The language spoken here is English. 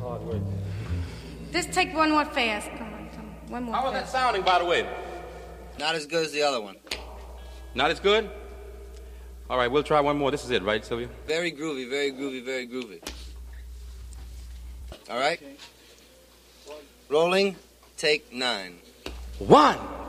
hard work. Just take one more fast. Come on. One more How was that fast. sounding, by the way? Not as good as the other one. Not as good? All right, we'll try one more. This is it, right, Sylvia? Very groovy, very groovy, very groovy. All right? Rolling, take 9. 1.